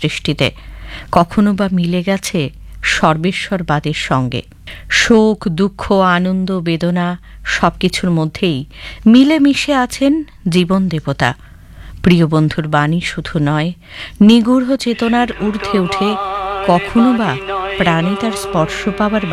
সৃষ্টিতে, কখনো বা মিলে গেছে সর্বেশ্বরবাদের সঙ্গে। শোক, দুঃখ, আনন্দ, বেদনা সবকিছুর মধ্যেই মিলেমিশে আছেন জীবন দেবতা। প্রিয় বন্ধুর বাণী শুধু নয়, নিগূঢ় চেতনার ঊর্ধ্বে উঠে কখনো বা প্রাণে তার স্পর্শ পাওয়ার